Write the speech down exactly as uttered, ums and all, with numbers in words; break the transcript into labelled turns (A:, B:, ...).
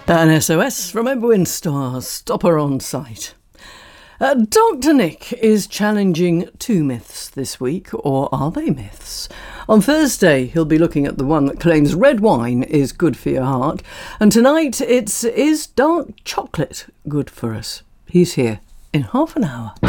A: An S O S from Edwin Starr, stopper on site. Uh, Doctor Nick is challenging two myths this week, or are they myths? On Thursday, he'll be looking at the one that claims red wine is good for your heart, and tonight it's is dark chocolate good for us? He's here in half an hour.